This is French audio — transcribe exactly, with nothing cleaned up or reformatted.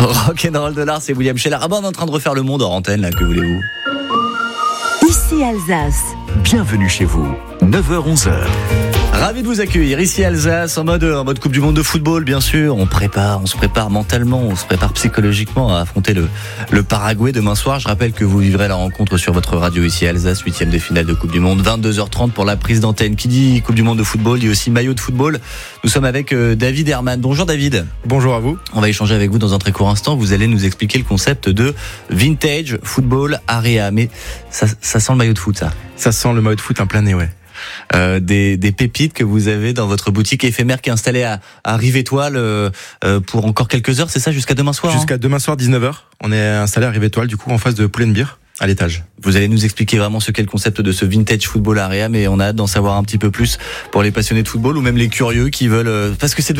Rock'n'roll de Lars et William Scheller. Ah bah on est en train de refaire le monde hors antenne là, que voulez-vous? Ici Alsace. Bienvenue chez vous, neuf heures onze heures. Ravi de vous accueillir ici Alsace en mode, en mode Coupe du Monde de football, bien sûr. On prépare, on se prépare mentalement, on se prépare psychologiquement à affronter le, le Paraguay demain soir. Je rappelle que vous vivrez la rencontre sur votre radio ici Alsace, huitième de finale de Coupe du Monde, vingt-deux heures trente pour la prise d'antenne. Qui dit Coupe du Monde de football dit aussi maillot de football. Nous sommes avec euh, David Herman. Bonjour David. Bonjour à vous. On va échanger avec vous dans un très court instant. Vous allez nous expliquer le concept de Vintage Football Area. Mais ça, ça sent le maillot de foot, ça. Ça sent le maillot de foot en plein nez, ouais. Euh, des, des pépites que vous avez dans votre boutique éphémère qui est installée à, à Rive-Étoile euh, pour encore quelques heures, c'est ça, jusqu'à demain soir? Jusqu'à hein demain soir dix-neuf heures. On est installé à Rive-Étoile, du coup en face de Poulet Beer, à l'étage. Vous allez nous expliquer vraiment ce qu'est le concept de ce Vintage Football Area, mais on a hâte d'en savoir un petit peu plus pour les passionnés de football ou même les curieux qui veulent, parce que c'est